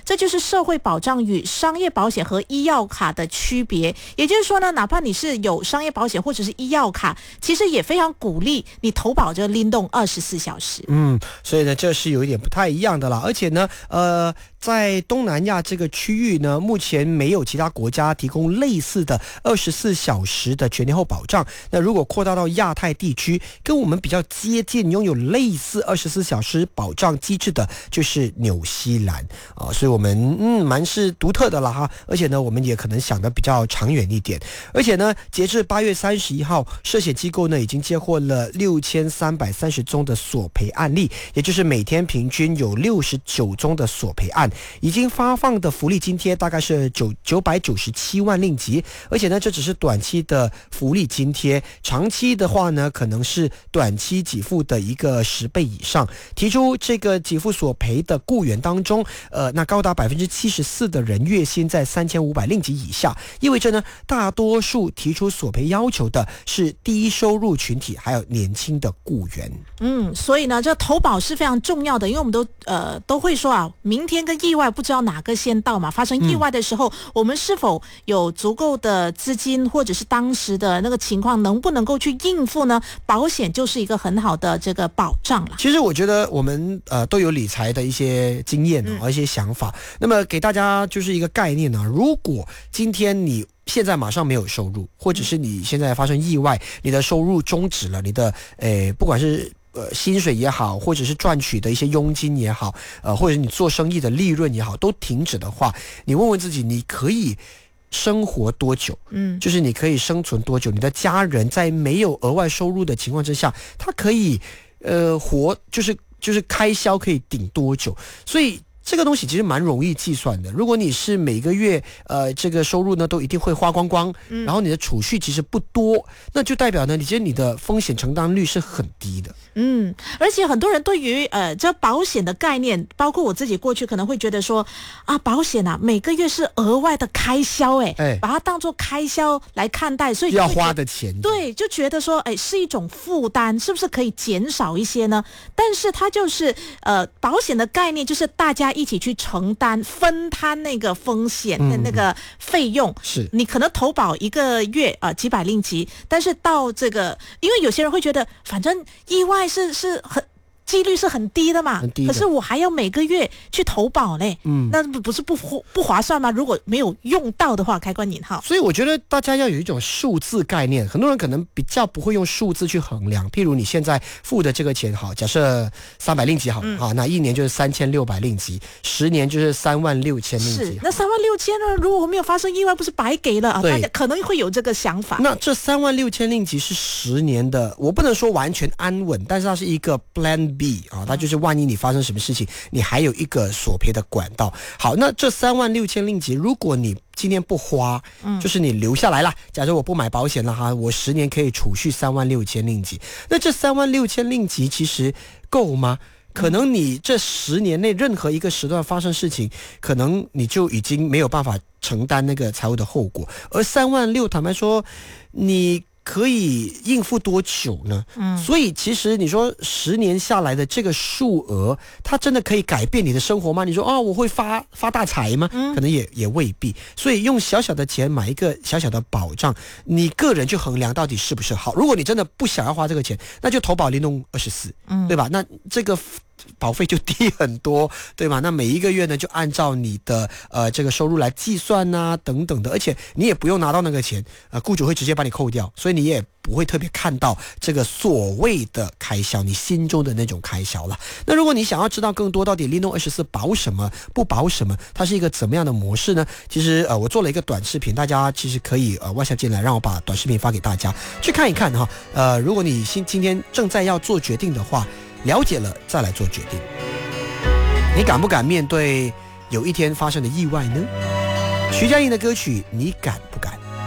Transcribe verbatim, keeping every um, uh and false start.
这就是社会保障与商业保险和医药卡的区别。也就是说呢，哪怕你是有商业保险或者是医药卡，其实也非常鼓励你投保这个灵动二十四小时。 嗯，所以呢，这是有一点不太一样的啦。而且呢，呃，在东南亚这个区域呢，目前没有其他国家提供类似的二十四小时的全年后保障。那如果扩大到亚太地区，跟我们比较接近、拥有类似二十四小时保障机制的，就是纽西兰啊、呃。所以我们嗯蛮是独特的啦哈。而且呢，我们也可能想得比较长远一点。而且呢，截至八月三十一号，涉险机构呢已经接获了六千三百三十宗的索赔案例，也就是每天平均有六十九宗的索赔案。已经发放的福利津贴大概是九九百九十七万令吉，而且呢，这只是短期的福利津贴，长期的话呢，可能是短期给付的一个十倍以上。提出这个给付索赔的雇员当中，呃，那高达百分之七十四的人月薪在三千五百令吉以下，意味着呢，大多数提出索赔要求的是低收入群体，还有年轻的雇员。 嗯，所以呢，这投保是非常重要的，因为我们都呃都会说啊，明天跟意外不知道哪个先到嘛。发生意外的时候，嗯、我们是否有足够的资金，或者是当时的那个情况能不能够去应付呢？保险就是一个很好的这个保障了。 其实我觉得我们呃都有理财的一些经验啊、嗯，一些想法。那么给大家就是一个概念呢、啊，如果今天你现在马上没有收入，或者是你现在发生意外，你的收入终止了，你的诶不管是呃，薪水也好，或者是赚取的一些佣金也好，呃，或者你做生意的利润也好，都停止的话，你问问自己，你可以生活多久？嗯，就是你可以生存多久？你的家人在没有额外收入的情况之下，他可以呃活，就是就是开销可以顶多久？所以这个东西其实蛮容易计算的。如果你是每个月呃这个收入呢都一定会花光光，嗯、然后你的储蓄其实不多，那就代表呢，你觉得你的风险承担率是很低的。 嗯，而且很多人对于呃这保险的概念，包括我自己过去可能会觉得说啊，保险啊每个月是额外的开销，哎，哎把它当作开销来看待，所以要花的钱， 对，就觉得说哎是一种负担，是不是可以减少一些呢？但是它就是呃保险的概念就是大家一起去承担分摊那个风险的那个费用，嗯、 是你可能投保一个月啊、呃、几百令吉，但是到这个，因为有些人会觉得反正意外是是很几率是很低的嘛，可是我还要每个月去投保嘞，嗯，那不是不不划算吗？如果没有用到的话，开关引号。 所以我觉得大家要有一种数字概念，很多人可能比较不会用数字去衡量。譬如你现在付的这个钱，好，假设三百令吉好，嗯、好，那一年就是三千六百令吉，十年就是三万六千令吉。 是，那三万六千呢？如果我没有发生意外，不是白给了啊？大家可能会有这个想法。 那这三万六千令吉是十年的，我不能说完全安稳，但是它是一个 Plan B 啊，它就是万一你发生什么事情，你还有一个索赔的管道。好，那这三万六千令吉，如果你今天不花，嗯，就是你留下来了。假如我不买保险了哈，我十年可以储蓄三万六千令吉。那这三万六千令吉其实够吗？可能你这十年内任何一个时段发生事情，可能你就已经没有办法承担那个财务的后果。而三万六，坦白说，你可以应付多久呢？嗯，所以其实你说十年下来的这个数额，它真的可以改变你的生活吗？你说哦，我会发发大财吗？嗯，可能也也未必。所以用小小的钱买一个小小的保障，你个人去衡量到底是不是好。如果你真的不想要花这个钱，那就投保灵动二十四，嗯，对吧？那这个保费就低很多，对吧？那每一个月呢，就按照你的呃这个收入来计算啊，等等的，而且你也不用拿到那个钱，呃，雇主会直接把你扣掉，所以你也不会特别看到这个所谓的开销，你心中的那种开销了。那如果你想要知道更多，到底灵动二十四保什么不保什么，它是一个怎么样的模式呢？其实呃，我做了一个短视频，大家其实可以呃外下进来，让我把短视频发给大家去看一看哈。呃，如果你今今天正在要做决定的话，了解了再来做决定，你敢不敢面对有一天发生的意外呢？徐佳莹的歌曲，你敢不敢？